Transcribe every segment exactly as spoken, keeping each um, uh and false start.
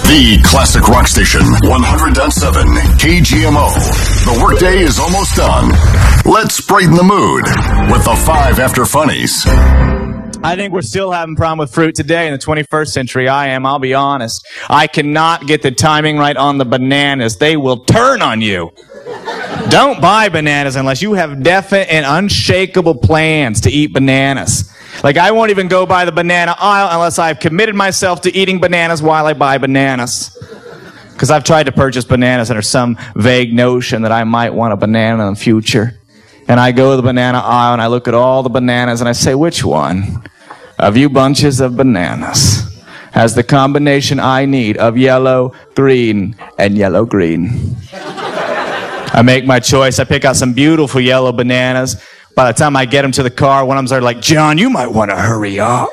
The classic rock station, one hundred point seven K G M O. The workday is almost done. Let's brighten the mood with the five after funnies. I think we're still having a problem with fruit today in the twenty-first century. I am, I'll be honest. I cannot get the timing right on the bananas. They will turn on you. Don't buy bananas unless you have definite and unshakable plans to eat bananas. Like, I won't even go by the banana aisle unless I've committed myself to eating bananas while I buy bananas. Because I've tried to purchase bananas under some vague notion that I might want a banana in the future. And I go to the banana aisle and I look at all the bananas and I say, which one of you bunches of bananas has the combination I need of yellow, green, and yellow-green? I make my choice. I pick out some beautiful yellow bananas. By the time I get them to the car, one of them's like, John, you might want to hurry up.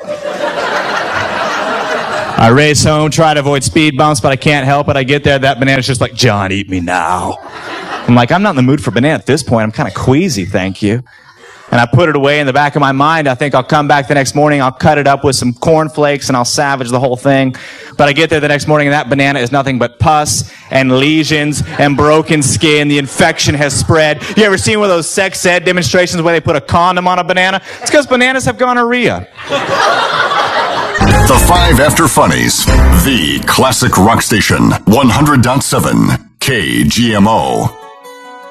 I race home, try to avoid speed bumps, but I can't help it. I get there, that banana's just like, John, eat me now. I'm like, I'm not in the mood for banana at this point. I'm kind of queasy, thank you. And I put it away in the back of my mind. I think I'll come back the next morning, I'll cut it up with some cornflakes, and I'll savage the whole thing. But I get there the next morning, and that banana is nothing but pus and lesions and broken skin. The infection has spread. You ever seen one of those sex ed demonstrations where they put a condom on a banana? It's because bananas have gonorrhea. The five after funnies. The classic rock station, one hundred point seven K G M O.